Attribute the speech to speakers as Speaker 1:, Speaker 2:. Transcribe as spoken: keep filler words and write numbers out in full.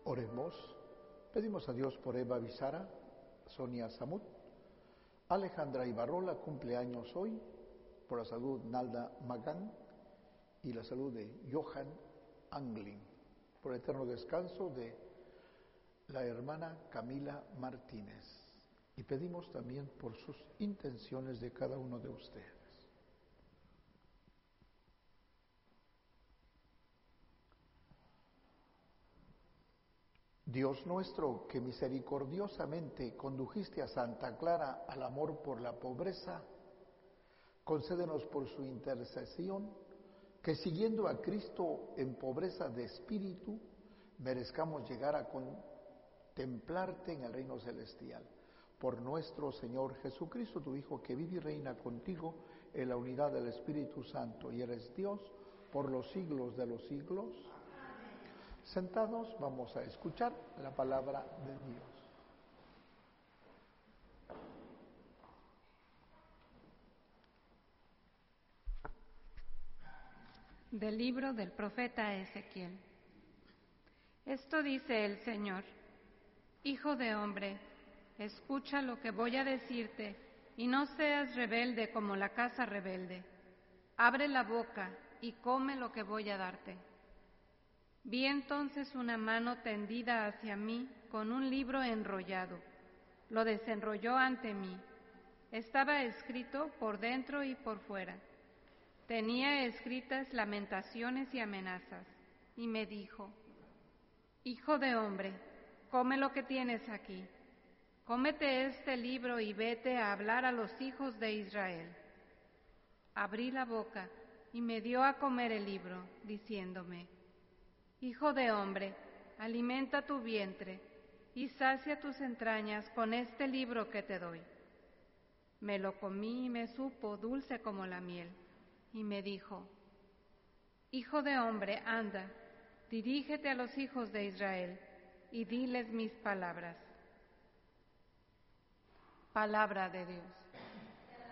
Speaker 1: Oremos. Pedimos a Dios por Eva Bizara, Sonia Samut, Alejandra Ibarrola, cumpleaños hoy, por la salud Nalda Magán y la salud de Johan Anglin, por el eterno descanso de la hermana Camila Martínez. Y pedimos también por sus intenciones de cada uno de ustedes. Dios nuestro, que misericordiosamente condujiste a Santa Clara al amor por la pobreza, concédenos por su intercesión que siguiendo a Cristo en pobreza de espíritu, merezcamos llegar a contemplarte en el reino celestial. Por nuestro Señor Jesucristo, tu Hijo, que vive y reina contigo en la unidad del Espíritu Santo, y eres Dios por los siglos de los siglos. Sentados, vamos a escuchar la palabra de Dios.
Speaker 2: Del libro del profeta Ezequiel. Esto dice el Señor: Hijo de hombre, escucha lo que voy a decirte y no seas rebelde como la casa rebelde. Abre la boca y come lo que voy a darte. Vi entonces una mano tendida hacia mí con un libro enrollado. Lo desenrolló ante mí. Estaba escrito por dentro y por fuera. Tenía escritas lamentaciones y amenazas. Y me dijo: Hijo de hombre, come lo que tienes aquí. Cómete este libro y vete a hablar a los hijos de Israel. Abrí la boca y me dio a comer el libro, diciéndome: Hijo de hombre, alimenta tu vientre y sacia tus entrañas con este libro que te doy. Me lo comí y me supo dulce como la miel. Y me dijo: Hijo de hombre, anda, dirígete a los hijos de Israel y diles mis palabras. Palabra de Dios.